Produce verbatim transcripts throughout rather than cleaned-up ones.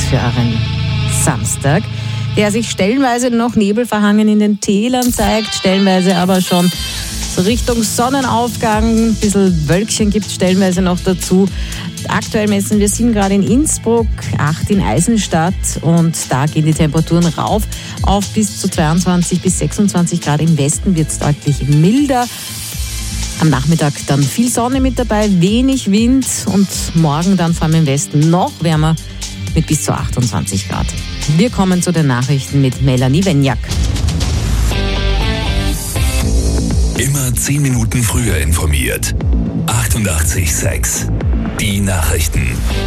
für euren Samstag, der sich stellenweise noch nebelverhangen in den Tälern zeigt, stellenweise aber schon so Richtung Sonnenaufgang, ein bisschen Wölkchen gibt es stellenweise noch dazu. Aktuell messen wir sieben Grad in Innsbruck, acht in Eisenstadt und da gehen die Temperaturen rauf auf bis zu zweiundzwanzig bis sechsundzwanzig Grad. Im Westen wird es deutlich milder. Am Nachmittag dann viel Sonne mit dabei, wenig Wind und morgen dann vor allem im Westen noch wärmer mit bis zu achtundzwanzig Grad. Wir kommen zu den Nachrichten mit Melanie Wenjak. Immer zehn Minuten früher informiert. achtundachtzig Komma sechs. Die Nachrichten.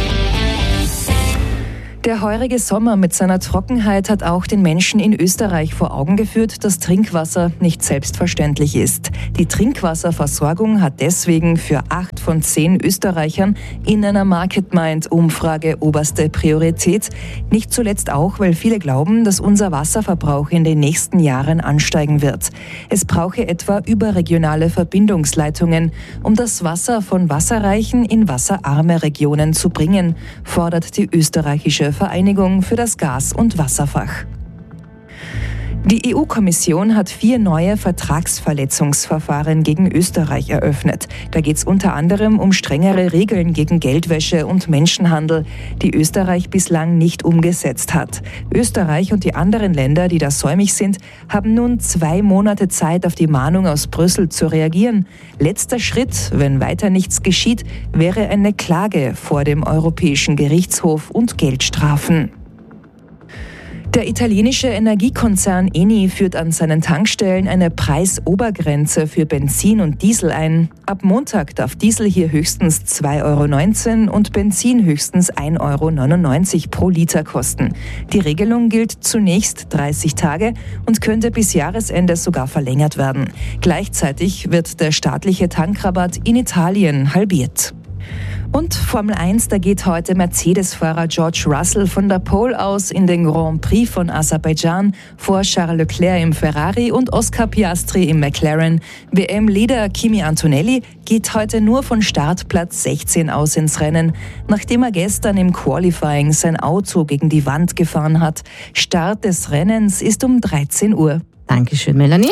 Der heurige Sommer mit seiner Trockenheit hat auch den Menschen in Österreich vor Augen geführt, dass Trinkwasser nicht selbstverständlich ist. Die Trinkwasserversorgung hat deswegen für acht von zehn Österreichern in einer Market-Mind-Umfrage oberste Priorität. Nicht zuletzt auch, weil viele glauben, dass unser Wasserverbrauch in den nächsten Jahren ansteigen wird. Es brauche etwa überregionale Verbindungsleitungen, um das Wasser von wasserreichen in wasserarme Regionen zu bringen, fordert die österreichische Vereinigung für das Gas- und Wasserfach. Die E U-Kommission hat vier neue Vertragsverletzungsverfahren gegen Österreich eröffnet. Da geht es unter anderem um strengere Regeln gegen Geldwäsche und Menschenhandel, die Österreich bislang nicht umgesetzt hat. Österreich und die anderen Länder, die da säumig sind, haben nun zwei Monate Zeit, auf die Mahnung aus Brüssel zu reagieren. Letzter Schritt, wenn weiter nichts geschieht, wäre eine Klage vor dem Europäischen Gerichtshof und Geldstrafen. Der italienische Energiekonzern Eni führt an seinen Tankstellen eine Preisobergrenze für Benzin und Diesel ein. Ab Montag darf Diesel hier höchstens zwei Euro neunzehn und Benzin höchstens ein Euro neunundneunzig pro Liter kosten. Die Regelung gilt zunächst dreißig Tage und könnte bis Jahresende sogar verlängert werden. Gleichzeitig wird der staatliche Tankrabatt in Italien halbiert. Und Formel eins, da geht heute Mercedes-Fahrer George Russell von der Pole aus in den Grand Prix von Aserbaidschan vor Charles Leclerc im Ferrari und Oscar Piastri im McLaren. W M-Leader Kimi Antonelli geht heute nur von Startplatz sechzehn aus ins Rennen, nachdem er gestern im Qualifying sein Auto gegen die Wand gefahren hat. Start des Rennens ist um dreizehn Uhr. Dankeschön, Melanie.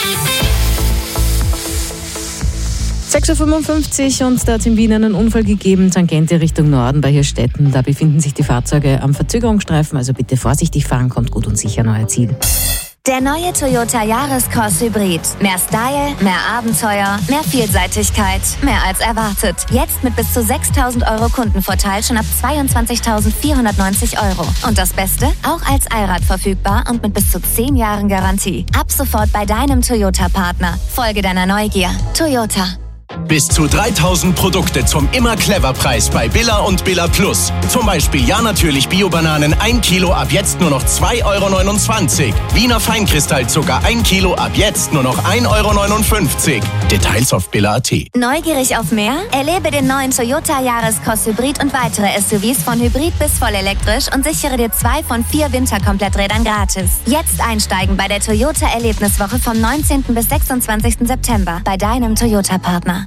sechs Uhr fünfundfünfzig und da hat es in Wien einen Unfall gegeben, Tangente Richtung Norden bei Hirstetten. Da befinden sich die Fahrzeuge am Verzögerungsstreifen, also bitte vorsichtig fahren, kommt gut und sicher an euer Ziel. Der neue Toyota Yaris-Cross Hybrid. Mehr Style, mehr Abenteuer, mehr Vielseitigkeit, mehr als erwartet. Jetzt mit bis zu sechstausend Euro Kundenvorteil schon ab zweiundzwanzigtausendvierhundertneunzig Euro. Und das Beste? Auch als Allrad verfügbar und mit bis zu zehn Jahren Garantie. Ab sofort bei deinem Toyota-Partner. Folge deiner Neugier. Toyota. Bis zu dreitausend Produkte zum Immer-Clever-Preis bei Billa und Billa Plus. Zum Beispiel Ja natürlich Bio-Bananen ein Kilo ab jetzt nur noch zwei Euro neunundzwanzig. Wiener Feinkristallzucker ein Kilo ab jetzt nur noch ein Euro neunundfünfzig. Details auf billa punkt at. Neugierig auf mehr? Erlebe den neuen Toyota Yaris-Cross Hybrid und weitere S U Vs von Hybrid bis vollelektrisch und sichere dir zwei von vier Winterkompletträdern gratis. Jetzt einsteigen bei der Toyota Erlebniswoche vom neunzehnten bis sechsundzwanzigsten September bei deinem Toyota-Partner.